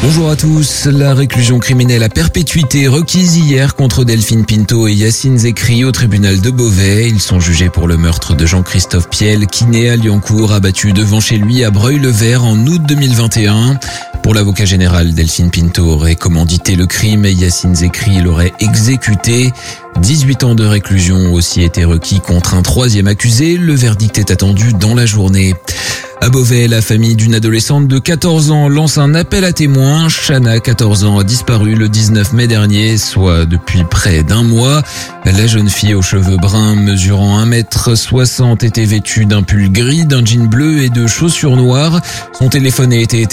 Bonjour à tous. La réclusion criminelle à perpétuité requise hier contre Delphine Pinto et Yacine Zekri au tribunal de Beauvais. Ils sont jugés pour le meurtre de Jean-Christophe Piel, qui né à Liancourt, abattu devant chez lui à Breuil-le-Vert en août 2021. Pour l'avocat général, Delphine Pinto aurait commandité le crime et Yacine Zekri l'aurait exécuté. 18 ans de réclusion ont aussi été requis contre un troisième accusé. Le verdict est attendu dans la journée. À Beauvais, la famille d'une adolescente de 14 ans lance un appel à témoins. Chana, 14 ans, a disparu le 19 mai dernier, soit depuis près d'un mois. La jeune fille aux cheveux bruns, mesurant 1m60, était vêtue d'un pull gris, d'un jean bleu et de chaussures noires. Son téléphone a été